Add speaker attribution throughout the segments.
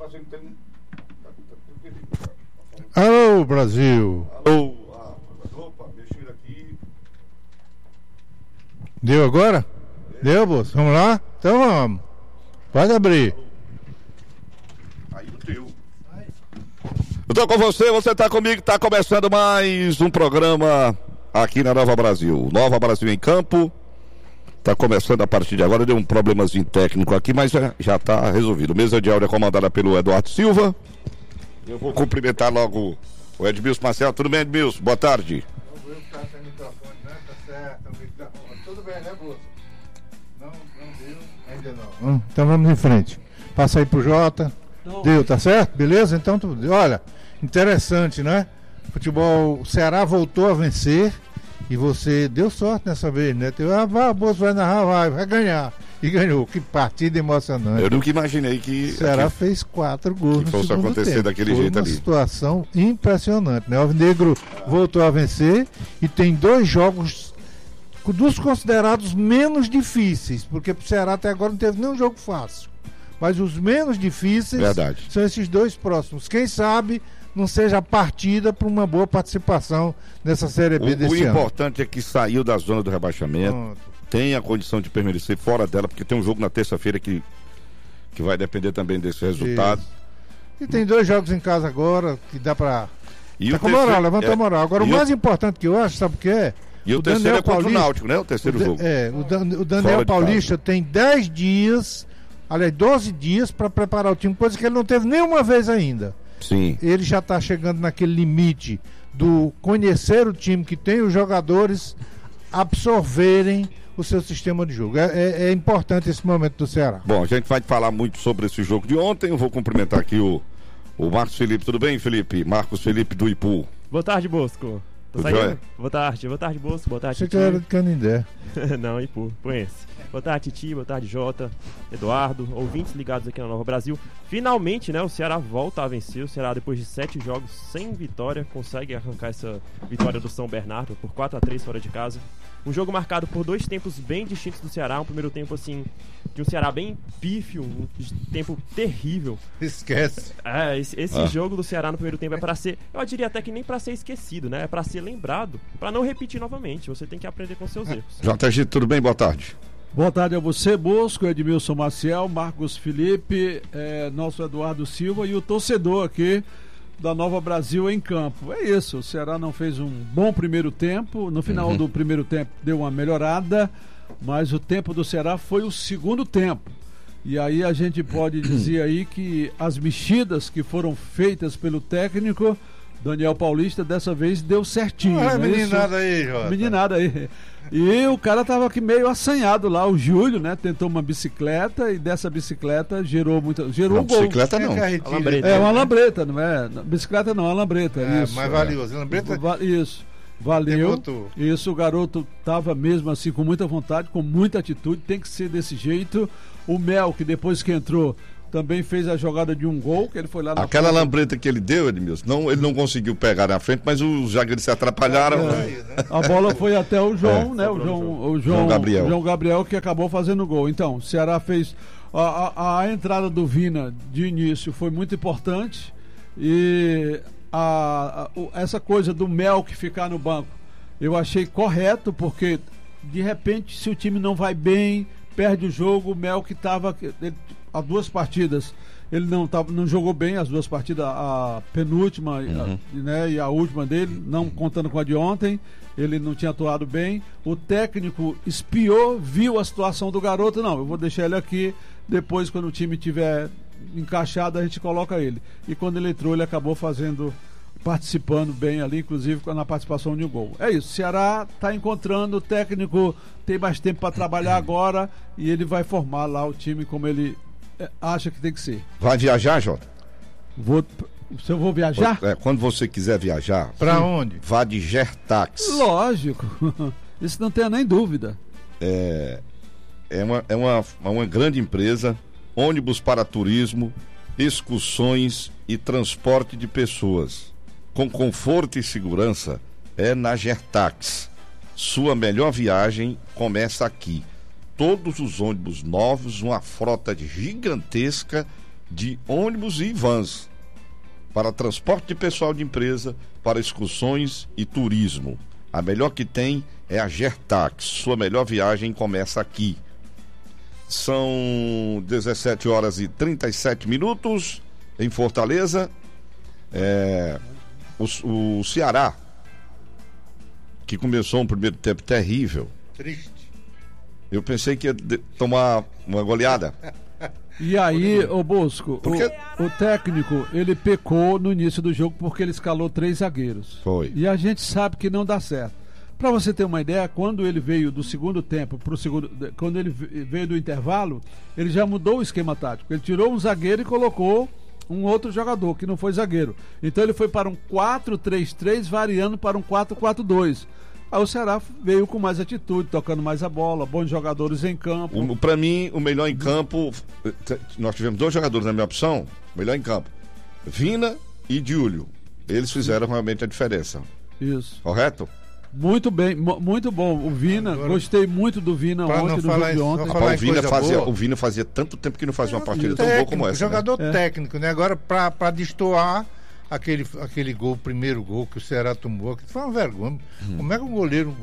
Speaker 1: Alô, Brasil.
Speaker 2: Alô, opa, mexer aqui.
Speaker 1: Deu agora? Deu, moço? Vamos lá? Então vamos. Pode abrir.
Speaker 2: Aí o teu. Eu tô com você tá comigo, tá começando mais um programa aqui na Nova Brasil. Nova Brasil em Campo. Tá começando a partir de agora, deu um problemazinho técnico aqui, mas já tá resolvido. Mesa de áudio é comandada pelo Eduardo Silva. Eu vou cumprimentar logo o Edmilson Marcelo. Tudo bem, Edmilson? Boa tarde.
Speaker 1: Não viu que tá sem microfone, né? Tá certo, tudo bem, né, Bolsa? Não deu, ainda não. Então vamos em frente. Passa aí pro Jota. Deu, tá certo? Beleza? Então, olha, interessante, né? Futebol, o Ceará voltou a vencer e você deu sorte nessa vez, né? O Bolsa vai narrar, vai ganhar. E ganhou, que partida emocionante.
Speaker 2: Eu nunca imaginei que
Speaker 1: o Ceará fez 4 gols
Speaker 2: que fosse
Speaker 1: no segundo
Speaker 2: acontecer
Speaker 1: tempo.
Speaker 2: daquele
Speaker 1: Foi
Speaker 2: jeito ali.
Speaker 1: uma situação impressionante, né? O Alvinegro voltou a vencer e tem 2 jogos dos considerados menos difíceis, porque pro Ceará até agora não teve nenhum jogo fácil. Mas os menos difíceis são esses 2 próximos. Quem sabe não seja a partida para uma boa participação nessa Série B desse ano.
Speaker 2: O importante é que saiu da zona do rebaixamento. Pronto. Tem a condição de permanecer fora dela, porque tem um jogo na terça-feira que vai depender também desse resultado. Isso.
Speaker 1: E tem 2 jogos em casa agora que dá pra...
Speaker 2: Tá
Speaker 1: com moral, levanta a moral. Agora o mais importante que eu acho, sabe o que é?
Speaker 2: E o terceiro é contra o Náutico, né? O terceiro jogo.
Speaker 1: O Daniel Paulista tem 10 dias, aliás, 12 dias para preparar o time, coisa que ele não teve nenhuma vez ainda.
Speaker 2: Sim.
Speaker 1: Ele já está chegando naquele limite do conhecer o time que tem, os jogadores absorverem o seu sistema de jogo. É importante esse momento do Ceará.
Speaker 2: Bom, a gente vai falar muito sobre esse jogo de ontem. Eu vou cumprimentar aqui o Marcos Felipe. Tudo bem, Felipe? Marcos Felipe do Ipu.
Speaker 3: Boa tarde, Bosco. Tô saindo? Boa tarde, Bosco. Boa tarde,
Speaker 1: Você que era de Canindé.
Speaker 3: Não, Ipu, conhece. Boa tarde, Titi, boa tarde, Jota, Eduardo, ouvintes ligados aqui na Nova Brasil. Finalmente, né, o Ceará volta a vencer. O Ceará, depois de 7 jogos sem vitória, consegue arrancar essa vitória do São Bernardo por 4-3 fora de casa. Um jogo marcado por 2 tempos bem distintos do Ceará. Um primeiro tempo, assim, de um Ceará bem pífio, um tempo terrível.
Speaker 1: Esquece.
Speaker 3: Esse jogo do Ceará no primeiro tempo é para ser, eu diria até que nem para ser esquecido, né? É para ser lembrado, para não repetir novamente. Você tem que aprender com seus erros.
Speaker 2: JG, tudo bem? Boa tarde.
Speaker 4: Boa tarde a você, Bosco, Edmilson Maciel, Marcos Felipe, nosso Eduardo Silva e o torcedor aqui da Nova Brasil em campo. É isso, o Ceará não fez um bom primeiro tempo, no final do primeiro tempo deu uma melhorada, mas o tempo do Ceará foi o segundo tempo. E aí a gente pode dizer aí que as mexidas que foram feitas pelo técnico Daniel Paulista dessa vez deu certinho.
Speaker 1: Meninada aí, Jota.
Speaker 4: Meninada aí. E o cara tava aqui meio assanhado lá, o Júlio, né? Tentou uma bicicleta e dessa bicicleta gerou um gol.
Speaker 2: Bicicleta não.
Speaker 4: Uma lambreta, não é? Bicicleta não, uma lambreta. Isso.
Speaker 1: Mas valioso. Lambreta?
Speaker 4: Isso. Valeu. Isso, o garoto tava mesmo assim com muita vontade, com muita atitude, tem que ser desse jeito. O Mel, que depois que entrou, também fez a jogada de um gol, que ele foi lá na
Speaker 2: Aquela frente. Lambreta que ele deu, Edmilson, ele não conseguiu pegar na frente, mas os zagueiros se atrapalharam.
Speaker 4: A bola foi até o João, né? O João
Speaker 2: Gabriel.
Speaker 4: João Gabriel, que acabou fazendo o gol. Então, o Ceará fez a entrada do Vina de início foi muito importante e essa coisa do Melk ficar no banco eu achei correto, porque de repente se o time não vai bem, perde o jogo, o Melk estava há 2 partidas ele não jogou bem, as 2 partidas, a penúltima e a última dele, não contando com a de ontem, ele não tinha atuado bem. O técnico espiou, viu a situação do garoto, não, eu vou deixar ele aqui, depois quando o time tiver encaixado a gente coloca ele. E quando ele entrou ele acabou participando bem ali, inclusive na participação de um gol. É isso, o Ceará está encontrando, o técnico tem mais tempo para trabalhar agora e ele vai formar lá o time como ele acha que tem que ser.
Speaker 2: Vai viajar, Jota?
Speaker 4: Se eu vou viajar?
Speaker 2: Quando você quiser viajar.
Speaker 1: Pra onde?
Speaker 2: Vá de Gertax.
Speaker 4: Lógico. Isso não tenha nem dúvida.
Speaker 2: É uma grande empresa, ônibus para turismo, excursões e transporte de pessoas. Com conforto e segurança, é na Gertax. Sua melhor viagem começa aqui. Todos os ônibus novos, uma frota gigantesca de ônibus e vans para transporte de pessoal de empresa, para excursões e turismo. A melhor que tem é a Gertax. Sua melhor viagem começa aqui. São 17 horas e 37 minutos em Fortaleza. O Ceará, que começou um primeiro tempo terrível.
Speaker 1: Triste.
Speaker 2: Eu pensei que ia tomar uma goleada.
Speaker 4: E aí, ô Bosco,
Speaker 2: Porque...
Speaker 4: o técnico, ele pecou no início do jogo porque ele escalou 3 zagueiros.
Speaker 2: Foi.
Speaker 4: E a gente sabe que não dá certo. Para você ter uma ideia, quando ele veio do segundo tempo pro segundo, quando ele veio do intervalo, ele já mudou o esquema tático. Ele tirou um zagueiro e colocou um outro jogador que não foi zagueiro. Então ele foi para um 4-3-3 variando para um 4-4-2. Aí o Ceará veio com mais atitude, tocando mais a bola, bons jogadores em campo.
Speaker 2: Para mim, o melhor em campo, nós tivemos 2 jogadores na minha opção, melhor em campo, Vina e Júlio. Eles fizeram realmente a diferença.
Speaker 4: Isso.
Speaker 2: Correto?
Speaker 4: Muito bem, muito bom. O Vina, agora, gostei muito do Vina ontem, do jogo de ontem.
Speaker 2: O Vina fazia tanto tempo que não fazia uma partida tão boa como essa.
Speaker 1: Jogador técnico, né? Agora, para destoar aquele gol, o primeiro gol que o Ceará tomou, que foi uma vergonha. Como é que um goleiro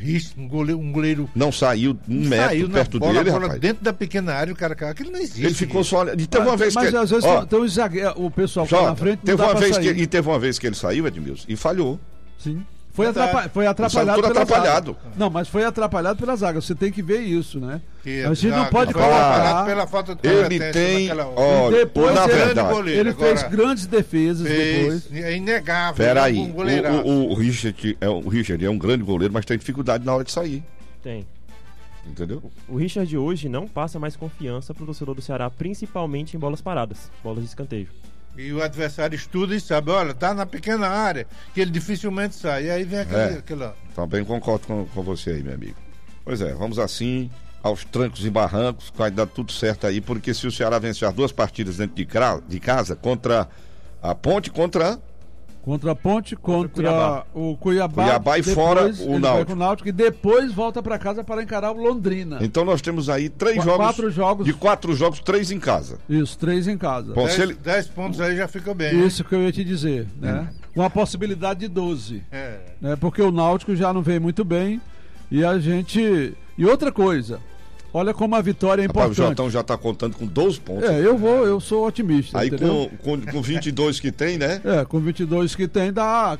Speaker 2: não saiu metro perto dele, rapaz?
Speaker 1: Dentro da pequena área, o cara, aquilo não existe.
Speaker 2: Ele ficou só olhando. Teve uma vez
Speaker 4: mas
Speaker 2: que
Speaker 4: às vezes tem os zagueiros, o pessoal que tá na frente
Speaker 2: teve uma vez que ele saiu, Edmilson, e falhou.
Speaker 4: Sim. Foi atrapalhado
Speaker 2: pela zaga.
Speaker 4: Não, mas foi atrapalhado pela zaga. Você tem que ver isso, né?
Speaker 1: A gente não pode colocar pela falta de
Speaker 2: ele tem,
Speaker 4: depois
Speaker 2: na verdade,
Speaker 4: ele fez grandes defesas depois.
Speaker 1: É inegável.
Speaker 2: Peraí, o Richard é um grande goleiro, mas tem dificuldade na hora de sair.
Speaker 3: Tem.
Speaker 2: Entendeu?
Speaker 3: O Richard hoje não passa mais confiança pro torcedor do Ceará, principalmente em bolas paradas, bolas de escanteio.
Speaker 1: E o adversário estuda e sabe, olha, tá na pequena área, que ele dificilmente sai. E aí vem aquela...
Speaker 2: Também concordo com você aí, meu amigo. Pois é, vamos assim, aos trancos e barrancos, vai dar tudo certo aí, porque se o Ceará vencer as 2 partidas dentro de casa, contra a Ponte, contra
Speaker 4: a Ponte, contra o Cuiabá
Speaker 2: e fora o
Speaker 4: Náutico, e depois volta para casa para encarar o Londrina.
Speaker 2: Então nós temos aí 4 jogos. De 4 jogos, 3 em casa.
Speaker 4: Isso, 3 em casa.
Speaker 2: Bom,
Speaker 1: 10 pontos aí já fica bem.
Speaker 4: Isso que eu ia te dizer, né? Com a possibilidade de 12. Né? Porque o Náutico já não vem muito bem e a gente... E outra coisa... Olha como a vitória é importante.
Speaker 2: O Jotão já está contando com 12 pontos.
Speaker 4: Eu sou otimista.
Speaker 2: Aí com 22 que tem, né?
Speaker 4: Com 22 que tem dá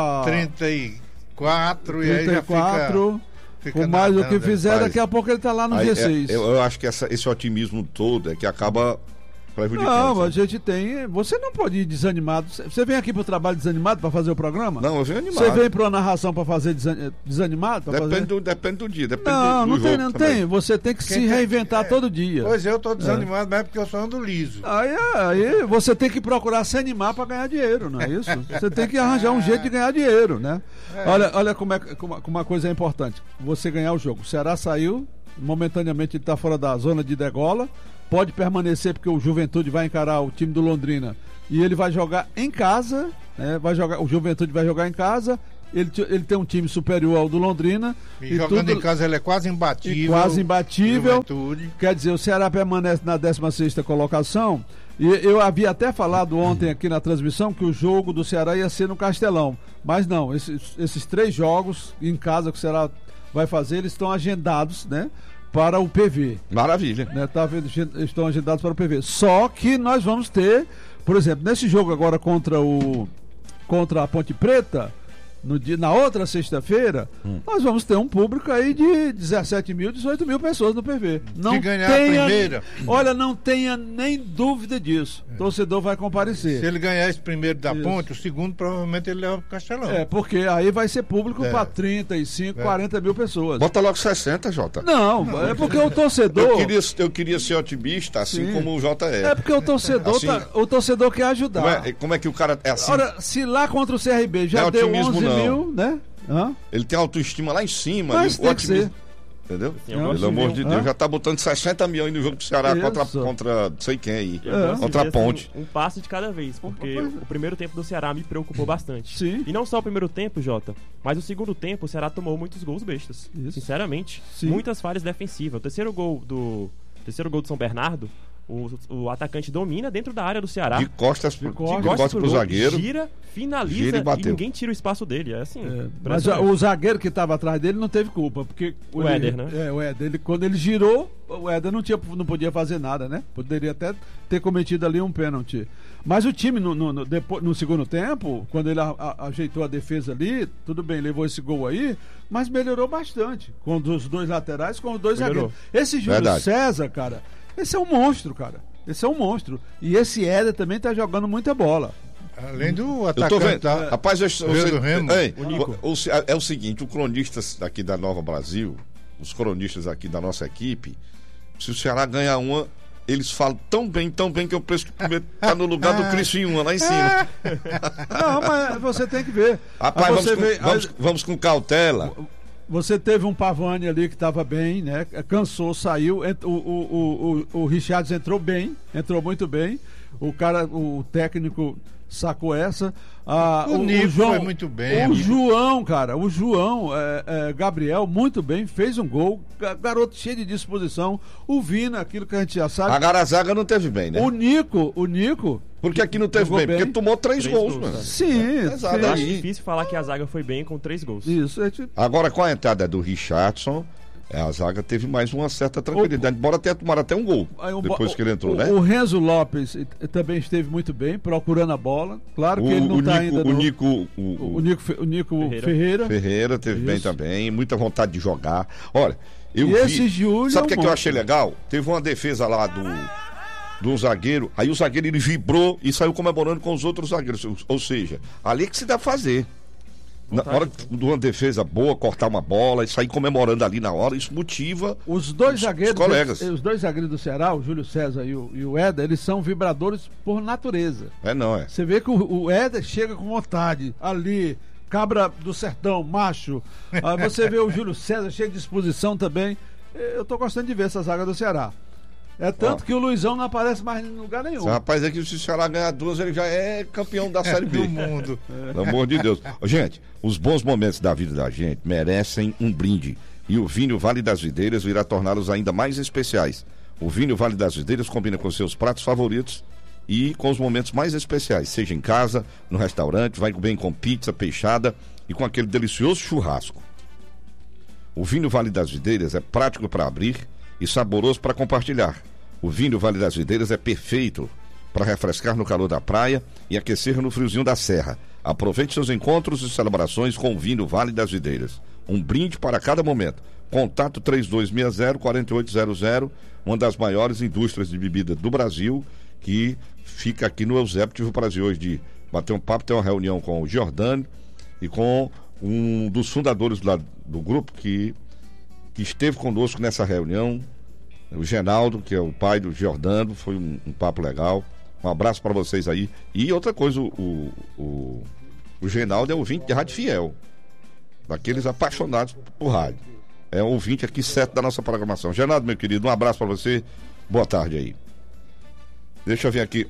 Speaker 1: 34 e aí já fica
Speaker 4: com mais o que fizer, daqui a pouco ele está lá no G6.
Speaker 2: Eu acho que esse otimismo todo é que acaba prejudicando.
Speaker 4: Não, a gente tem... Você não pode ir desanimado. Você vem aqui pro trabalho desanimado para fazer o programa?
Speaker 2: Não, eu venho animado.
Speaker 4: Você vem para uma narração para fazer desanimado?
Speaker 2: Depende do dia, depende
Speaker 4: não,
Speaker 2: do jogo.
Speaker 4: Não tem. Você tem que se reinventar todo dia.
Speaker 1: Pois eu tô desanimado, mas é porque eu só ando liso.
Speaker 4: Aí você tem que procurar se animar para ganhar dinheiro, não é isso? Você tem que arranjar um jeito de ganhar dinheiro, né? Olha como uma coisa é importante. Você ganhar o jogo. O Ceará saiu, momentaneamente ele está fora da zona de degola. Pode permanecer porque o Juventude vai encarar o time do Londrina e ele vai jogar em casa, né? O Juventude vai jogar em casa, ele tem um time superior ao do Londrina.
Speaker 1: E jogando em casa ele é quase imbatível.
Speaker 4: Juventude. Quer dizer, o Ceará permanece na 16ª colocação e eu havia até falado ontem aqui na transmissão que o jogo do Ceará ia ser no Castelão, mas não, esses 3 jogos em casa que o Ceará vai fazer, eles estão agendados, né? Para o PV.
Speaker 2: Maravilha.
Speaker 4: Né, estão agendados para o PV. Só que nós vamos ter, por exemplo, nesse jogo agora contra a Ponte Preta, na outra sexta-feira, nós vamos ter um público aí de 17 mil, 18 mil pessoas no PV.
Speaker 1: Se ganhar a primeira.
Speaker 4: Olha, não tenha nem dúvida disso. O torcedor vai comparecer.
Speaker 1: Se ele ganhar esse primeiro da Ponte, o segundo provavelmente ele leva pro Castelão.
Speaker 4: Porque aí vai ser público para 35, 40 mil pessoas.
Speaker 2: Bota logo 60, Jota.
Speaker 4: Não, é porque o torcedor...
Speaker 2: Eu queria ser otimista, assim como o Jota é.
Speaker 4: É porque o torcedor, o torcedor quer ajudar.
Speaker 2: Como é que o cara é assim?
Speaker 4: Ora, se lá contra o CRB já deu 11 mil, né?
Speaker 2: Ele tem autoestima lá em cima.
Speaker 4: Mas tem que ser.
Speaker 2: Entendeu? Pelo amor de Deus, já tá botando 60 mil aí no jogo do Ceará contra não sei quem aí. Contra a Ponte.
Speaker 3: Um passo de cada vez, porque o primeiro tempo do Ceará me preocupou bastante.
Speaker 4: Sim.
Speaker 3: E não só o primeiro tempo, Jota, mas o segundo tempo o Ceará tomou muitos gols bestas. Sinceramente. Sim. Muitas falhas defensivas. O terceiro gol do São Bernardo O atacante domina dentro da área do Ceará.
Speaker 2: De costas pro zagueiro.
Speaker 3: Gira, finaliza
Speaker 2: e
Speaker 3: ninguém tira o espaço dele. É assim.
Speaker 4: Mas o zagueiro que estava atrás dele não teve culpa, porque
Speaker 3: o Éder, né?
Speaker 4: O Éder, quando ele girou, o Éder não podia fazer nada, né? Poderia até ter cometido ali um pênalti. Mas o time no segundo tempo, quando ele ajeitou a defesa ali, tudo bem, levou esse gol aí, mas melhorou bastante com os dois laterais, com os dois zagueiros. Esse Júlio César, cara, esse é um monstro, cara. Esse é um monstro. E esse Éder também tá jogando muita bola.
Speaker 1: Além do atacante.
Speaker 2: Rapaz,
Speaker 1: Nico.
Speaker 2: É o seguinte, o cronista aqui da Nova Brasil, os cronistas aqui da nossa equipe, se o Ceará ganhar uma, eles falam tão bem que eu penso que tá no lugar do Criciúma, lá em cima.
Speaker 4: Não, mas você tem que ver.
Speaker 2: Rapaz, vamos com cautela.
Speaker 4: Você teve um Pavani ali que estava bem, né? Cansou, saiu. O Richards entrou muito bem. O técnico sacou essa.
Speaker 1: O Nico foi muito bem.
Speaker 4: O João, cara, Gabriel, muito bem, fez um gol. Garoto cheio de disposição. O Vina, aquilo que a gente já sabe.
Speaker 2: Agora a zaga não teve bem, né?
Speaker 4: O Nico.
Speaker 2: Porque aqui não teve bem, porque tomou 3 gols, mano.
Speaker 4: Sim.
Speaker 3: Eu acho difícil falar que a zaga foi bem com 3 gols.
Speaker 4: Isso.
Speaker 2: Agora, com a entrada do Richardson, a zaga teve mais uma certa tranquilidade, embora tenha tomado até um gol depois que ele entrou, né?
Speaker 4: O Renzo Lopes também esteve muito bem, procurando a bola. Claro que ele não está ainda...
Speaker 2: O Nico
Speaker 4: Ferreira
Speaker 2: teve bem também, muita vontade de jogar. Olha, sabe o que eu achei legal? Teve uma defesa lá do zagueiro, aí o zagueiro ele vibrou e saiu comemorando com os outros zagueiros, ou seja, ali é que se dá fazer. Na hora de uma defesa boa, cortar uma bola e sair comemorando ali na hora, isso motiva
Speaker 4: os zagueiros,
Speaker 2: colegas.
Speaker 4: Os dois zagueiros do Ceará, o Júlio César e o Éder, eles são vibradores por natureza. Você vê que o Éder chega com vontade ali, cabra do sertão, macho. Aí você vê o Júlio César cheio de disposição também. Eu tô gostando de ver essa zaga do Ceará. É tanto que o Luizão não aparece mais em lugar nenhum.
Speaker 2: Esse rapaz aqui, se o Ceará ganhar 2, ele já é campeão da Série B.
Speaker 1: Do mundo.
Speaker 2: Pelo amor de Deus. Gente, os bons momentos da vida da gente merecem um brinde. E o vinho Vale das Videiras irá torná-los ainda mais especiais. O vinho Vale das Videiras combina com seus pratos favoritos e com os momentos mais especiais. Seja em casa, no restaurante, vai bem com pizza, peixada e com aquele delicioso churrasco. O vinho Vale das Videiras é prático para abrir e saboroso para compartilhar. O vinho Vale das Videiras é perfeito para refrescar no calor da praia e aquecer no friozinho da serra. Aproveite seus encontros e celebrações com o vinho Vale das Videiras. Um brinde para cada momento. Contato 3260-4800, uma das maiores indústrias de bebida do Brasil, que fica aqui no Eusébio. Tive o prazer hoje de bater um papo, ter uma reunião com o Giordano e com um dos fundadores do grupo que esteve conosco nessa reunião, o Genaldo, que é o pai do Giordano. Foi um papo legal. Um abraço para vocês aí. E outra coisa, o Genaldo é ouvinte de rádio fiel, daqueles apaixonados por rádio. É um ouvinte aqui certo da nossa programação. Genaldo, meu querido, um abraço para você. Boa tarde aí. Deixa eu ver aqui,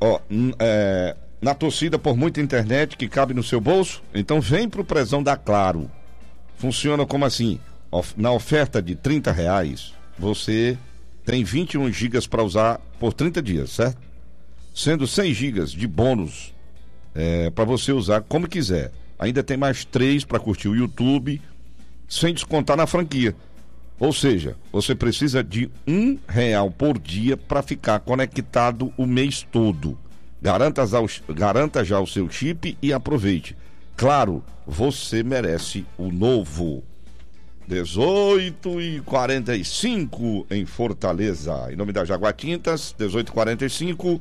Speaker 2: na torcida por muita internet que cabe no seu bolso, então vem pro Prezão da Claro. Funciona como assim? Na oferta de R$30, você tem 21 gigas para usar por 30 dias, certo? Sendo 100 gigas de bônus para você usar como quiser. Ainda tem mais 3 para curtir o YouTube, sem descontar na franquia. Ou seja, você precisa de R$1 por dia para ficar conectado o mês todo. Garanta já o seu chip e aproveite. Claro, você merece o novo. 18h45 em Fortaleza. Em nome da Jaguatintas, 18h45.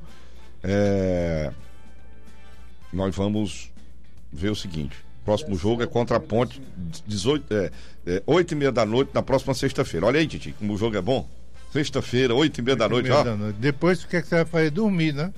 Speaker 2: Nós vamos ver o seguinte: próximo jogo é contra a Ponte, 8h30 da noite, na próxima sexta-feira. Olha aí, Titi, como o jogo é bom. Sexta-feira, 8h30 da noite.
Speaker 1: Depois o que você vai fazer? Dormir, né?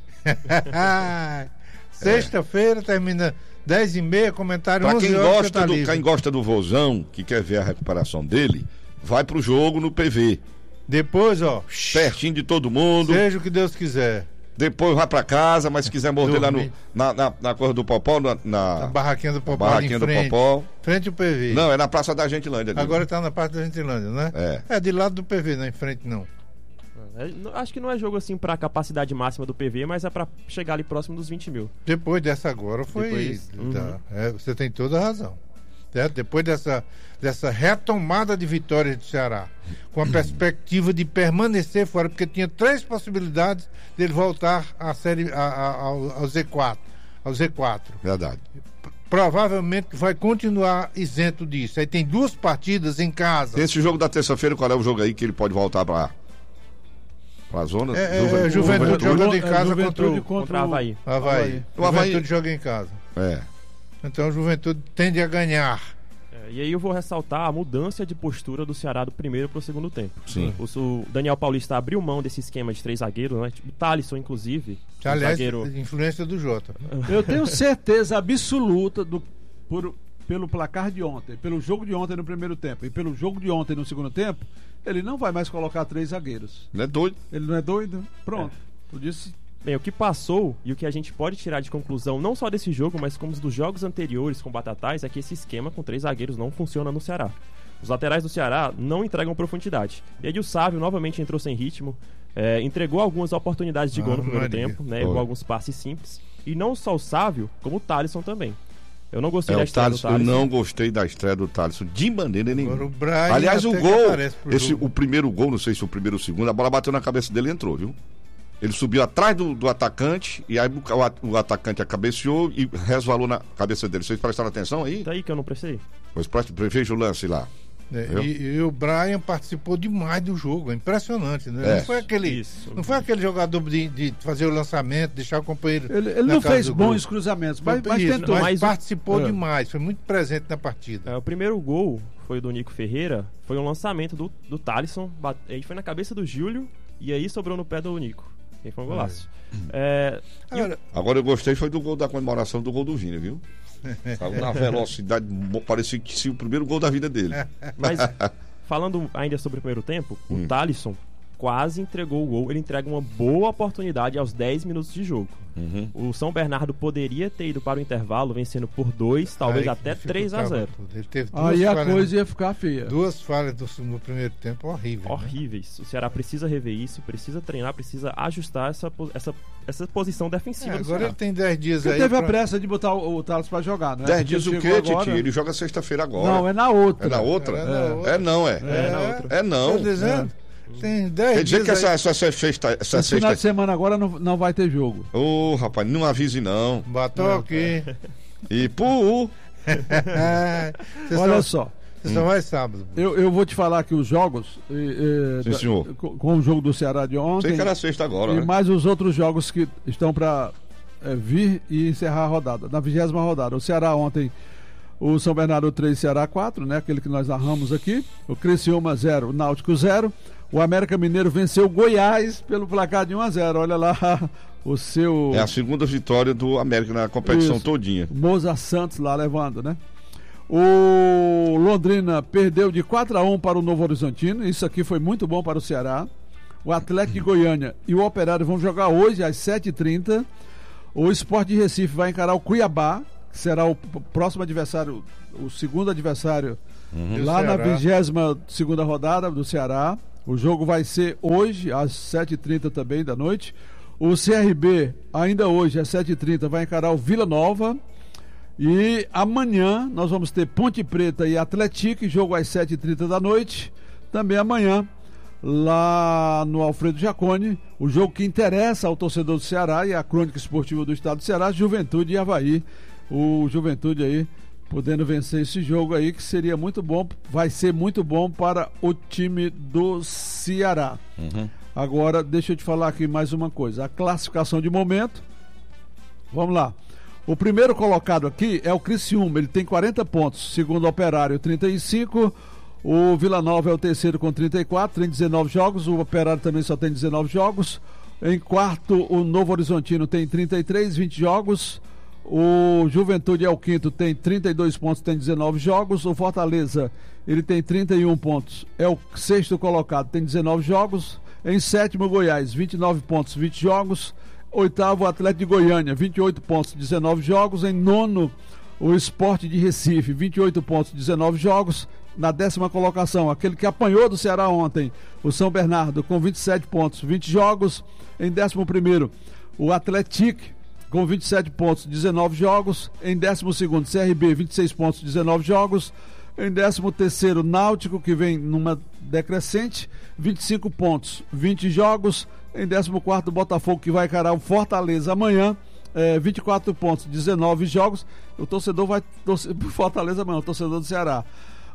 Speaker 1: Sexta-feira termina 10h30, comentário 11 horas.
Speaker 2: Quem gosta do Vozão, que quer ver a recuperação dele, vai pro jogo no PV.
Speaker 1: Depois,
Speaker 2: pertinho de todo mundo.
Speaker 1: Seja o que Deus quiser.
Speaker 2: Depois vai pra casa, mas se quiser morder lá na Coisa do Popó, na
Speaker 1: barraquinha do Popó.
Speaker 2: Barraquinha do Popó.
Speaker 1: Frente ao PV.
Speaker 2: Não, é na Praça da Gentilândia.
Speaker 1: Agora tá na Praça da Gentilândia, né? É de lado do PV, não em frente não.
Speaker 3: Acho que não é jogo assim pra capacidade máxima do PV, mas é pra chegar ali próximo dos 20 mil.
Speaker 1: Depois dessa agora foi... você tem toda a razão. Certo? Depois dessa retomada de vitórias do Ceará, com a perspectiva de permanecer fora, porque tinha 3 possibilidades dele voltar à série, ao Z4. Ao Z4.
Speaker 2: Verdade.
Speaker 1: Provavelmente vai continuar isento disso. Aí tem 2 partidas em casa.
Speaker 2: Esse jogo da terça-feira, qual é o jogo aí que ele pode voltar pra zona?
Speaker 1: Juventude jogando em casa
Speaker 3: contra o Avaí.
Speaker 1: O Juventude joga em casa. Então o Juventude tende a ganhar.
Speaker 3: E aí eu vou ressaltar a mudança de postura do Ceará do primeiro para o segundo tempo.
Speaker 2: Sim.
Speaker 3: O Daniel Paulista abriu mão desse esquema de 3 zagueiros, né? Tipo, o Thalisson, inclusive.
Speaker 1: Aliás,
Speaker 3: zagueiro...
Speaker 1: influência do Jota.
Speaker 4: Eu tenho certeza absoluta pelo placar de ontem, pelo jogo de ontem no primeiro tempo e pelo jogo de ontem no segundo tempo, ele não vai mais colocar 3 zagueiros.
Speaker 2: Não é doido?
Speaker 4: Ele não é doido? Pronto. Por isso...
Speaker 3: Bem, o que passou e o que a gente pode tirar de conclusão, não só desse jogo, mas como dos jogos anteriores com o Batatais, é que esse esquema com 3 zagueiros não funciona no Ceará. Os laterais do Ceará não entregam profundidade. E aí o Sávio novamente entrou sem ritmo, entregou algumas oportunidades de gol no primeiro tempo, né, com alguns passes simples. E não só o Sávio, como o Thalisson também. Eu não gostei da estreia do Thalisson.
Speaker 2: Eu não gostei da estreia do Thalisson de maneira nenhuma.
Speaker 1: Brian,
Speaker 2: aliás, o gol, o primeiro gol, não sei se o primeiro ou o segundo, a bola bateu na cabeça dele e entrou, viu? Ele subiu atrás do atacante e aí o atacante cabeceou e resvalou na cabeça dele. Vocês prestaram atenção aí?
Speaker 3: Daí que eu não prestei.
Speaker 2: Pois veja o lance lá.
Speaker 1: E o Brian participou demais do jogo, é impressionante, né? Não foi aquele jogador de fazer o lançamento, deixar o companheiro.
Speaker 4: Ele não fez bons cruzamentos, mas tentou.
Speaker 1: Mas participou demais, foi muito presente na partida.
Speaker 3: O primeiro gol foi o do Nico Ferreira, foi um lançamento do Thalisson, aí foi na cabeça do Júlio e aí sobrou no pé do Nico. E foi um golaço.
Speaker 2: Agora eu gostei foi do gol da comemoração do gol do Vini, viu? Na velocidade, parecia que sim, o primeiro gol da vida dele.
Speaker 3: Mas, falando ainda sobre o primeiro tempo, o Thalisson quase entregou o gol. Ele entrega uma boa oportunidade aos 10 minutos de jogo. O São Bernardo poderia ter ido para o intervalo vencendo por 2, talvez até 3-0.
Speaker 4: Aí a coisa ia ficar feia.
Speaker 1: 2 falhas no primeiro tempo
Speaker 3: horríveis. O Ceará precisa rever isso, precisa treinar, precisa ajustar essa posição defensiva do
Speaker 1: Agora
Speaker 3: Ceará.
Speaker 1: Ele tem 10 dias aí.
Speaker 4: Ele teve a pressa de botar o Thales para jogar, né?
Speaker 2: 10 dias o quê, Titi? Ele joga sexta-feira agora.
Speaker 4: Não, é na outra.
Speaker 2: É na outra?
Speaker 1: É
Speaker 2: não.
Speaker 1: Tô dizendo. Tem 10
Speaker 2: Quer dizer
Speaker 1: dias
Speaker 2: que essa sexta...
Speaker 4: Esse final de semana agora não vai ter jogo.
Speaker 2: Rapaz, não avise não.
Speaker 1: Batoque.
Speaker 2: E pu.
Speaker 4: Olha só.
Speaker 1: Você só vai sábado.
Speaker 4: Eu vou te falar aqui os jogos.
Speaker 2: Sim, senhor.
Speaker 4: Com o jogo do Ceará de ontem.
Speaker 2: Sei que era sexta agora,
Speaker 4: e
Speaker 2: né?
Speaker 4: mais os outros jogos que estão para vir e encerrar a rodada. Na 20ª rodada. O Ceará ontem, o São Bernardo 3, Ceará 4, né? Aquele que nós narramos aqui. O Criciúma 0, o Náutico 0. O América Mineiro venceu o Goiás pelo placar de 1-0. Olha lá o seu...
Speaker 2: É a segunda vitória do América na competição todinha.
Speaker 4: Moza Santos lá levando, né? O Londrina perdeu de 4-1 para o Novo Horizontino. Isso aqui foi muito bom para o Ceará. O Atlético de Goiânia e o Operário vão jogar hoje às 7h30. O Sport de Recife vai encarar o Cuiabá, que será o próximo adversário, o segundo adversário lá na 22ª rodada do Ceará. O jogo vai ser hoje, às 7h30 também da noite. O CRB, ainda hoje, às 7h30, vai encarar o Vila Nova. E amanhã nós vamos ter Ponte Preta e Atlético, jogo às 7h30 da noite. Também amanhã, lá no Alfredo Jaconi, o jogo que interessa ao torcedor do Ceará e à crônica esportiva do estado do Ceará, Juventude e Avaí. O Juventude aí podendo vencer esse jogo aí, que seria muito bom, vai ser muito bom para o time do Ceará. Agora, deixa eu te falar aqui mais uma coisa. A classificação de momento, vamos lá. O primeiro colocado aqui é o Criciúma, ele tem 40 pontos. Segundo o Operário, 35. O Vila Nova é o terceiro com 34, tem 19 jogos. O Operário também só tem 19 jogos. Em quarto, o Novo Horizontino tem 33, 20 jogos. O Juventude é o quinto, tem 32 pontos, tem 19 jogos. O Fortaleza, ele tem 31 pontos, é o sexto colocado, tem 19 jogos. Em sétimo, Goiás, 29 pontos, 20 jogos. Oitavo, Atlético de Goiânia, 28 pontos, 19 jogos. Em nono, o Sport de Recife, 28 pontos, 19 jogos. na 10ª colocação, aquele que apanhou do Ceará ontem, o São Bernardo, com 27 pontos, 20 jogos. Em 11º, o Atlético, com 27 pontos, 19 jogos. Em 12º, CRB, 26 pontos, 19 jogos. Em 13º, Náutico, que vem numa decrescente, 25 pontos, 20 jogos. Em 14º, Botafogo, que vai encarar o Fortaleza amanhã, 24 pontos, 19 jogos. O torcedor vai torcer pro Fortaleza amanhã, o torcedor do Ceará.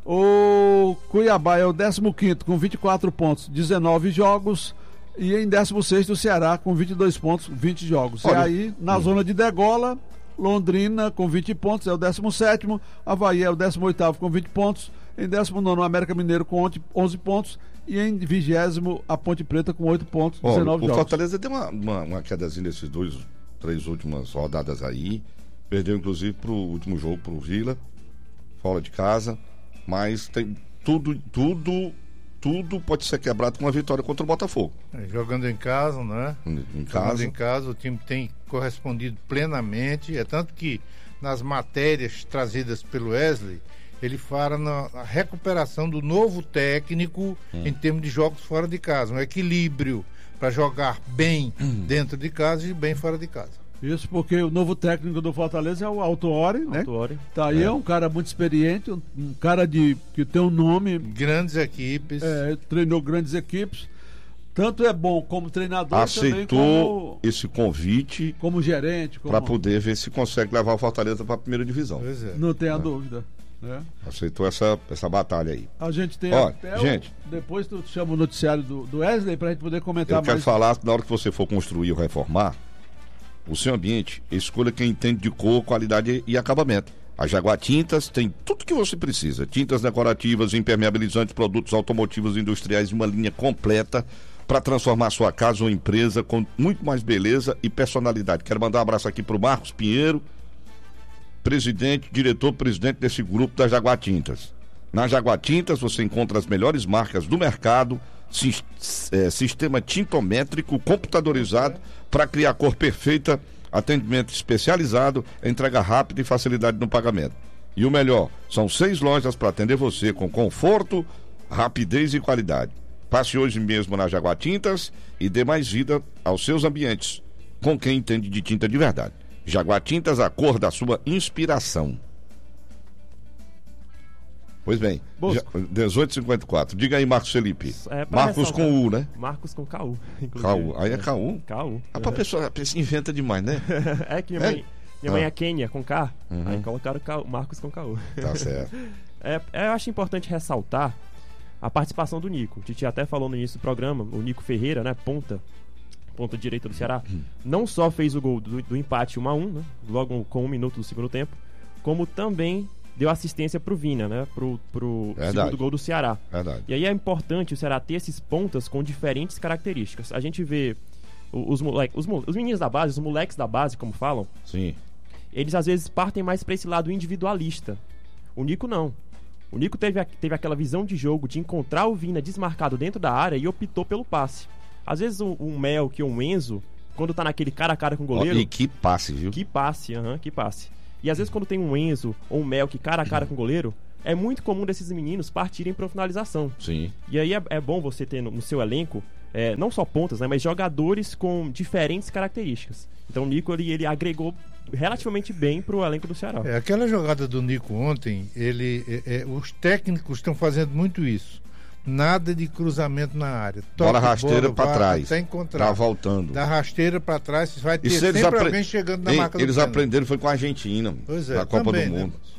Speaker 4: O Cuiabá é o 15º, com 24 pontos, 19 jogos. E em 16º, o Ceará, com 22 pontos, 20 jogos. Olha, e aí, na zona de degola, Londrina com 20 pontos, é o 17º. Avaí é o 18º com 20 pontos. Em 19º, o América Mineiro com 11 pontos. E em 20º, a Ponte Preta com 8 pontos, 19 jogos.
Speaker 2: O Fortaleza deu uma quedazinha nesses 3 últimas rodadas aí. Perdeu, inclusive, pro último jogo, pro Vila, fora de casa. Mas tem tudo pode ser quebrado com uma vitória contra o Botafogo.
Speaker 1: Jogando em casa, né?
Speaker 2: Jogando
Speaker 1: em casa, o time tem correspondido plenamente. É tanto que nas matérias trazidas pelo Wesley, ele fala na recuperação do novo técnico em termos de jogos fora de casa. Um equilíbrio para jogar bem dentro de casa e bem fora de casa.
Speaker 4: Isso porque o novo técnico do Fortaleza é o Autuori, né? Tá aí, é um cara muito experiente, um cara que tem um nome.
Speaker 1: Grandes equipes.
Speaker 4: Treinou grandes equipes. Tanto é bom como treinador,
Speaker 2: aceitou
Speaker 4: também como
Speaker 2: esse convite
Speaker 4: como gerente.
Speaker 2: Para poder ver se consegue levar o Fortaleza para a primeira divisão.
Speaker 4: Pois é. Não tenha dúvida. Né?
Speaker 2: Aceitou essa batalha aí.
Speaker 4: A gente tem depois tu chama o noticiário do Wesley para a gente poder comentar mais.
Speaker 2: Eu quero falar, na hora que você for construir ou reformar o seu ambiente, escolha quem entende de cor, qualidade e acabamento. A Jaguar Tintas tem tudo que você precisa. Tintas decorativas, impermeabilizantes, produtos automotivos e industriais, uma linha completa para transformar sua casa ou empresa com muito mais beleza e personalidade. Quero mandar um abraço aqui para o Marcos Pinheiro, diretor-presidente desse grupo da Jaguar Tintas. Na Jaguar Tintas você encontra as melhores marcas do mercado, sistema tintométrico computadorizado para criar a cor perfeita, atendimento especializado, entrega rápida e facilidade no pagamento. E o melhor, são 6 lojas para atender você com conforto, rapidez e qualidade. Passe hoje mesmo na Jaguar Tintas e dê mais vida aos seus ambientes, com quem entende de tinta de verdade. Jaguar Tintas, a cor da sua inspiração. Pois bem, 18h54. Diga aí, Marcos Felipe. Marcos com U, né?
Speaker 3: Marcos com KU.
Speaker 2: KU. Aí é KU?
Speaker 3: KU.
Speaker 2: A pessoa inventa demais, né?
Speaker 3: É que minha mãe é Kênia com K. Aí colocaram Marcos com KU.
Speaker 2: Tá certo.
Speaker 3: Eu acho importante ressaltar a participação do Nico. O Titi até falou no início do programa, o Nico Ferreira, né? Ponta direita do Ceará. Não só fez o gol do empate 1-1, né? Logo com 1 minuto do segundo tempo, como também deu assistência pro Vina, né? Pro segundo gol do Ceará.
Speaker 2: Verdade.
Speaker 3: E aí é importante o Ceará ter esses pontas com diferentes características. A gente vê os meninos da base, os moleques da base, como falam.
Speaker 2: Sim.
Speaker 3: Eles às vezes partem mais para esse lado individualista. O Nico não. O Nico teve aquela visão de jogo de encontrar o Vina desmarcado dentro da área e optou pelo passe. Às vezes um Melk ou um Enzo, quando tá naquele cara a cara com o goleiro...
Speaker 2: E que passe, viu?
Speaker 3: Que passe, que passe. E às vezes quando tem um Enzo ou um Melk cara a cara com o goleiro, é muito comum desses meninos partirem para finalização.
Speaker 2: Sim.
Speaker 3: E aí é bom você ter no seu elenco, não só pontas, né, mas jogadores com diferentes características. Então o Nico ele agregou relativamente bem pro elenco do Ceará.
Speaker 1: Aquela jogada do Nico ontem, os técnicos estão fazendo muito isso. Nada de cruzamento na área.
Speaker 2: Bola rasteira para trás.
Speaker 1: Até encontrar.
Speaker 2: Tá voltando.
Speaker 1: Da rasteira para trás, vai ter sempre alguém chegando na marca do
Speaker 2: Eles aprenderam, foi com a Argentina.
Speaker 1: Pois é,
Speaker 2: na Copa
Speaker 1: também,
Speaker 2: do Mundo.
Speaker 1: Né?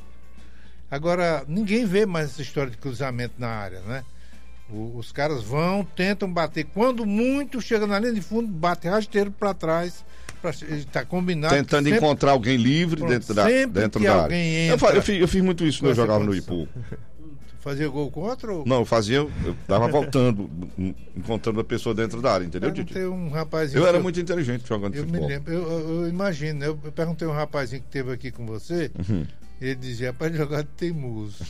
Speaker 1: Agora, ninguém vê mais essa história de cruzamento na área, né? Os caras tentam bater. Quando muito chega na linha de fundo, bate rasteiro para trás. Está combinado.
Speaker 2: Tentando sempre encontrar alguém livre dentro da área. Eu fiz muito isso quando eu jogava no Ipu.
Speaker 1: Fazia gol contra? Ou...
Speaker 2: Não, eu tava voltando, encontrando a pessoa dentro da área, entendeu, Titi? Eu era muito inteligente jogando futebol.
Speaker 1: Me lembro, eu imagino, eu perguntei a um rapazinho que esteve aqui com você, ele dizia, para jogar de teimoso.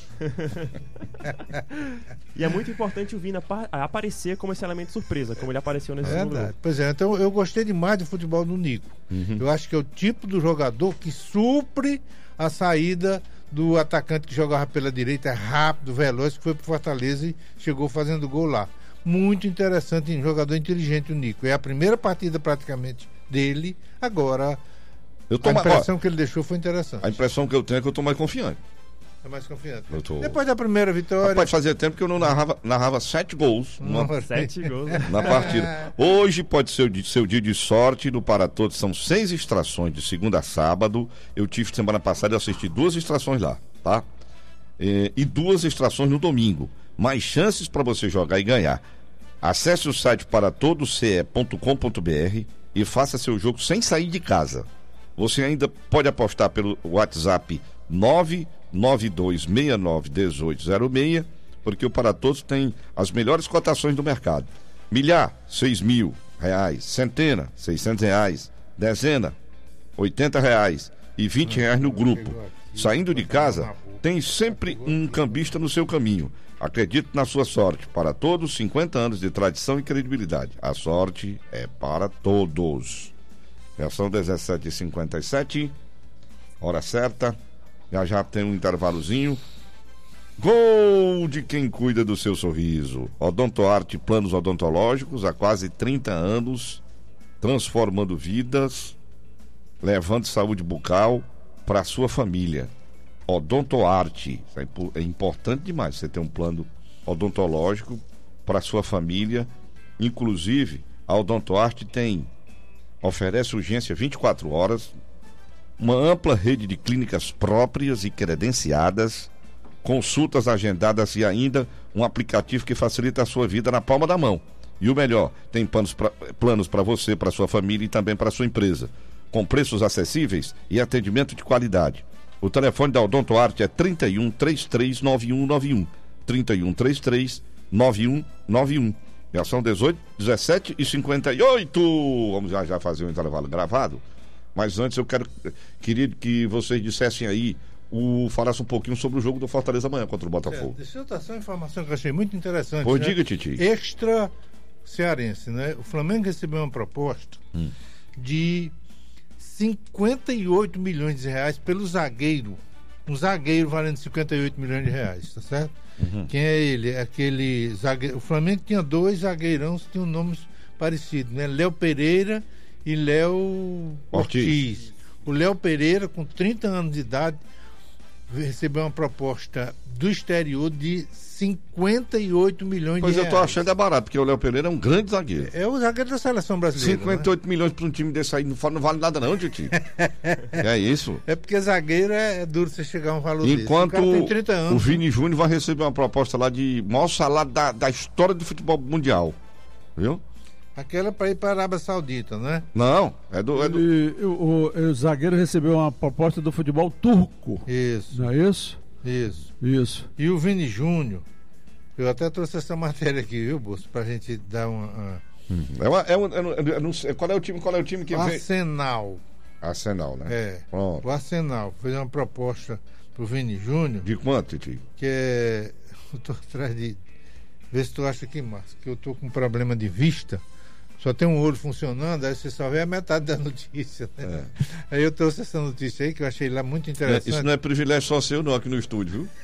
Speaker 3: E é muito importante o Vina aparecer como esse elemento surpresa, como ele apareceu nesse segundo gol.
Speaker 1: Pois é, então eu gostei demais do futebol do Nico. Eu acho que é o tipo do jogador que supre a saída do atacante que jogava pela direita, rápido, veloz, que foi pro Fortaleza e chegou fazendo gol lá. Muito interessante, um jogador inteligente, o Nico. É a primeira partida praticamente dele. Agora, a impressão que ele deixou foi interessante.
Speaker 2: A impressão que eu tenho é que eu tô mais confiante.
Speaker 1: É mais confiante. Depois da primeira vitória.
Speaker 2: Rapaz, fazia tempo que eu não narrava 7 gols.
Speaker 3: 7 gols
Speaker 2: na partida. Hoje pode ser seu dia de sorte no Para Todos. São 6 extrações de segunda a sábado. Eu tive semana passada, eu assisti 2 extrações lá, tá? E 2 extrações no domingo. Mais chances para você jogar e ganhar. Acesse o site paratodosce.com.br e faça seu jogo sem sair de casa. Você ainda pode apostar pelo WhatsApp 992691806, porque o Para Todos tem as melhores cotações do mercado. Milhar, R$6.000, centena, R$600, dezena, R$80 e R$20 no grupo. Saindo de casa, tem sempre um cambista no seu caminho. Acredite na sua sorte. Para Todos, 50 anos de tradição e credibilidade. A sorte é para todos. Já são 17h57, hora certa. Já tem um intervalozinho. Gol de quem cuida do seu sorriso. Odontoarte Planos Odontológicos, há quase 30 anos, transformando vidas, levando saúde bucal para a sua família. Odontoarte, é importante demais você ter um plano odontológico para a sua família. Inclusive, a Odontoarte oferece urgência 24 horas, uma ampla rede de clínicas próprias e credenciadas, consultas agendadas e ainda um aplicativo que facilita a sua vida na palma da mão. E o melhor, tem planos para você, para sua família e também para sua empresa, com preços acessíveis e atendimento de qualidade. O telefone da Odontoarte é 3133-9191, 3133-9191. Já são 17h58. Vamos já fazer um intervalo gravado. Mas antes queria que vocês dissessem aí, falasse um pouquinho sobre o jogo do Fortaleza amanhã contra o Botafogo.
Speaker 1: Deixa eu dar só uma informação que eu achei muito interessante.
Speaker 2: Pois diga, Titi.
Speaker 1: Extra cearense, né? O Flamengo recebeu uma proposta de 58 milhões de reais pelo zagueiro. Um zagueiro valendo 58 milhões de reais, tá certo? Quem é ele? É aquele zagueiro. O Flamengo tinha 2 zagueirões que tinham nomes parecidos, né? Léo Pereira e Léo Ortiz. O Léo Pereira, com 30 anos de idade, recebeu uma proposta do exterior de 58 milhões de reais.
Speaker 2: Pois eu tô achando barato, porque o Léo Pereira é um grande zagueiro.
Speaker 1: É o zagueiro da seleção brasileira.
Speaker 2: 58 milhões para um time desse aí não vale nada não, Titi. É isso.
Speaker 1: É porque zagueiro é duro você chegar a um valor desse.
Speaker 2: Enquanto
Speaker 1: o cara tem 30 anos.
Speaker 2: O Vini Júnior vai receber uma proposta lá de maior salário da história do futebol mundial. Viu?
Speaker 1: Aquela para ir para a Arábia Saudita, né?
Speaker 2: Não,
Speaker 4: o zagueiro recebeu uma proposta do futebol turco.
Speaker 1: Isso.
Speaker 4: Não é isso?
Speaker 1: Isso. E o Vini Júnior, eu até trouxe essa matéria aqui, viu, Bolso? Pra gente dar uma...
Speaker 2: Qual é o time que
Speaker 1: Arsenal.
Speaker 2: Arsenal, né?
Speaker 1: É. Pronto. O Arsenal fez uma proposta pro Vini Júnior.
Speaker 2: De quanto, Titi?
Speaker 1: Que é... Eu tô atrás de... Vê se tu acha aqui, Márcio, que eu tô com problema de vista. Só tem um olho funcionando, aí você só vê a metade da notícia, né? Aí eu trouxe essa notícia aí que eu achei lá muito interessante.
Speaker 2: Isso não é privilégio só seu não, aqui no estúdio, viu?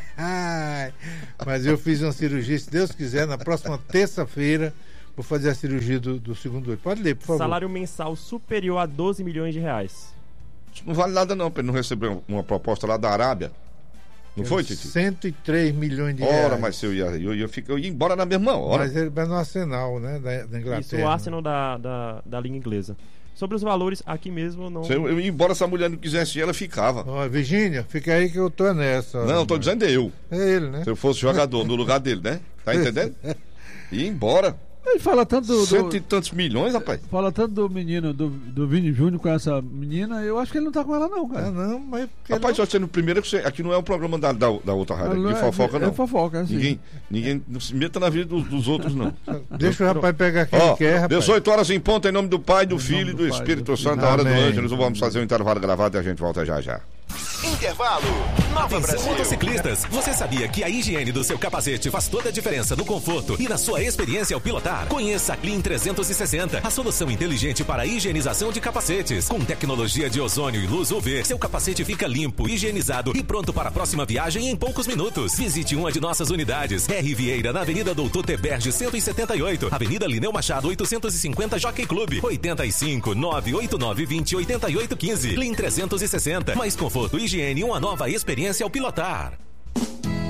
Speaker 1: Mas eu fiz uma cirurgia, se Deus quiser, na próxima terça-feira vou fazer a cirurgia do segundo olho. Pode ler, por favor.
Speaker 3: Salário mensal superior a 12 milhões de reais.
Speaker 2: Isso não vale nada não, para ele não receber uma proposta lá da Arábia. Não foi, Titi?
Speaker 1: 103 milhões de reais.
Speaker 2: Ora, mas eu ia embora na mesma hora.
Speaker 1: Mas ele vai no Arsenal, né? Da Inglaterra.
Speaker 3: Isso, o Arsenal da Liga Inglesa. Sobre os valores, aqui mesmo não...
Speaker 2: Se eu ia embora, se a mulher não quisesse ir, ela ficava.
Speaker 1: Ó, Virgínia, fica aí que eu tô nessa.
Speaker 2: Não, tô dizendo eu.
Speaker 1: É ele, né?
Speaker 2: Se eu fosse jogador no lugar dele, né? Tá entendendo? Ia embora.
Speaker 4: Ele fala tanto
Speaker 2: Cento e tantos milhões, rapaz.
Speaker 4: Fala tanto do menino, do Vini Júnior com essa menina, eu acho que ele não tá com ela não, cara.
Speaker 1: Não, mas...
Speaker 2: Rapaz, só sendo primeiro, aqui não é um programa da outra rádio, de fofoca não.
Speaker 4: É fofoca, é assim.
Speaker 2: Ninguém não se meta na vida dos outros, não.
Speaker 1: Deixa o rapaz pegar quem ele quer, rapaz.
Speaker 2: 18 horas em ponto, em nome do Pai, do Filho e do Espírito Santo, a hora do anjo. Nós vamos fazer um intervalo gravado e a gente volta já.
Speaker 5: Intervalo. Nova
Speaker 6: Atenção,
Speaker 5: Brasil.
Speaker 6: motociclistas, você sabia que a higiene do seu capacete faz toda a diferença no conforto e na sua experiência ao pilotar? Conheça a Clean 360, a solução inteligente para a higienização de capacetes. Com tecnologia de ozônio e luz UV, seu capacete fica limpo, higienizado e pronto para a próxima viagem em poucos minutos. Visite uma de nossas unidades. R. Vieira, na Avenida Doutor Teberge 178, Avenida Lineu Machado 850, Jockey Clube, 85 989 20 88 15. Clean 360, mais conforto, higiene e uma nova experiência ao pilotar.